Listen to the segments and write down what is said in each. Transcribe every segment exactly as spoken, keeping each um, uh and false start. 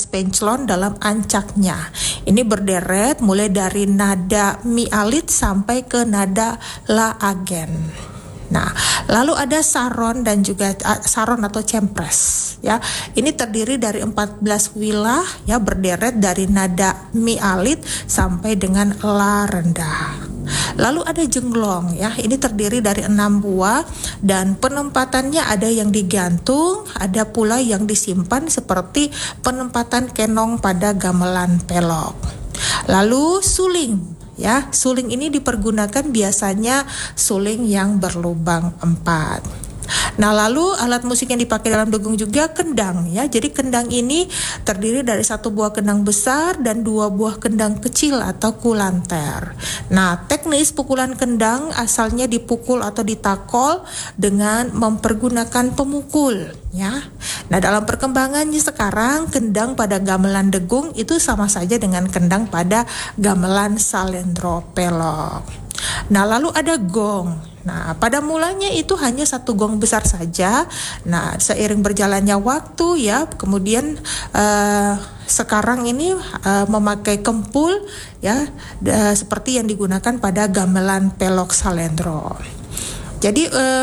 penclon dalam ancaknya. Ini berderet mulai dari nada mi alit sampai ke nada la agen. Nah, lalu ada saron dan juga uh, saron atau cempres ya. Ini terdiri dari empat belas wilah ya, berderet dari nada mi alit sampai dengan la rendah. Lalu ada jenglong ya. Ini terdiri dari enam buah dan penempatannya ada yang digantung, ada pula yang disimpan seperti penempatan kenong pada gamelan pelok. Lalu suling. Ya, suling ini dipergunakan biasanya suling yang berlubang empat. Nah, lalu alat musik yang dipakai dalam degung juga kendang ya. Jadi kendang ini terdiri dari satu buah kendang besar dan dua buah kendang kecil atau kulanter. Nah, teknis pukulan kendang asalnya dipukul atau ditakol dengan mempergunakan pemukul ya. Nah, dalam perkembangannya sekarang kendang pada gamelan degung itu sama saja dengan kendang pada gamelan salendro pelok. Nah, lalu ada gong. Nah, pada mulanya itu hanya satu gong besar saja. Nah, seiring berjalannya waktu ya, kemudian uh, sekarang ini uh, memakai kempul ya, uh, seperti yang digunakan pada gamelan pelok salendro. Jadi uh,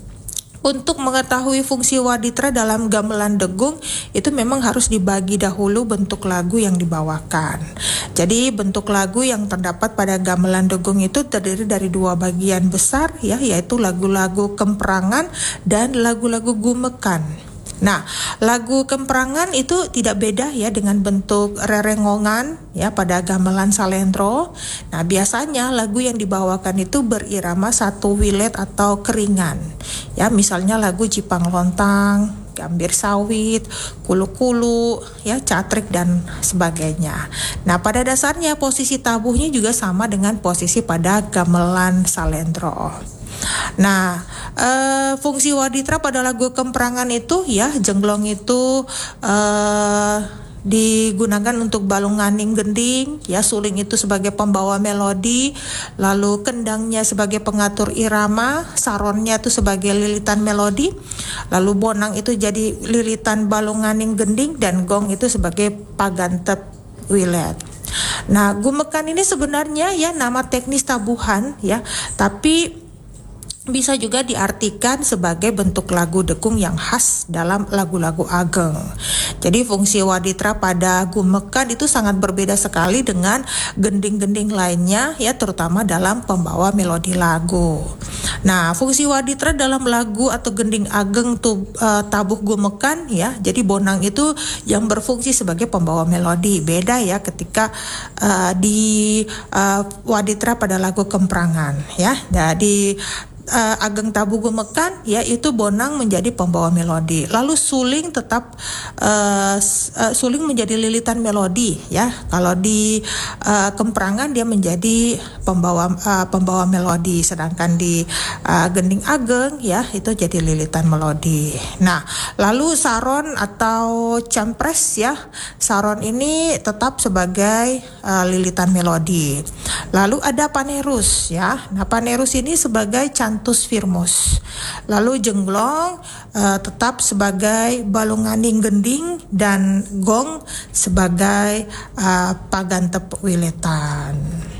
untuk mengetahui fungsi waditra dalam gamelan degung itu memang harus dibagi dahulu bentuk lagu yang dibawakan. Jadi bentuk lagu yang terdapat pada gamelan degung itu terdiri dari dua bagian besar ya, yaitu lagu-lagu kemperangan dan lagu-lagu gumekan. Nah, lagu kemperangan itu tidak beda ya dengan bentuk rerengongan ya pada gamelan salendro. Nah, biasanya lagu yang dibawakan itu berirama satu wilet atau keringan. Ya, misalnya lagu Jipang Lontang, Gambir Sawit, Kulu-Kulu, ya catrik dan sebagainya. Nah, pada dasarnya posisi tabuhnya juga sama dengan posisi pada gamelan salendro. Nah, uh, fungsi waditra pada lagu kemperangan itu ya, jenglong itu uh, digunakan untuk balunganing gending, ya suling itu sebagai pembawa melodi, lalu kendangnya sebagai pengatur irama, saronnya itu sebagai lilitan melodi, lalu bonang itu jadi lilitan balunganing gending, dan gong itu sebagai pagantep wilet. Nah, gumekan ini sebenarnya ya nama teknis tabuhan ya, tapi bisa juga diartikan sebagai bentuk lagu degung yang khas dalam lagu-lagu ageng. Jadi fungsi waditra pada gumekan itu sangat berbeda sekali dengan gending-gending lainnya ya, terutama dalam pembawa melodi lagu. Nah, fungsi waditra dalam lagu atau gending ageng tuh uh, tabuh gumekan ya. Jadi bonang itu yang berfungsi sebagai pembawa melodi. Beda ya ketika uh, di uh, waditra pada lagu kemperangan ya. Jadi Uh, ageng tabuh gumekan ya itu bonang menjadi pembawa melodi, lalu suling tetap uh, uh, suling menjadi lilitan melodi ya. Kalau di uh, kemperangan dia menjadi pembawa uh, pembawa melodi, sedangkan di uh, gending ageng ya itu jadi lilitan melodi. Nah, lalu saron atau campres ya, saron ini tetap sebagai uh, lilitan melodi. Lalu ada panerus ya. Nah, panerus ini sebagai cantus firmus. Lalu jenglong uh, tetap sebagai balunganing gending, dan gong sebagai uh, pagantep wiletan.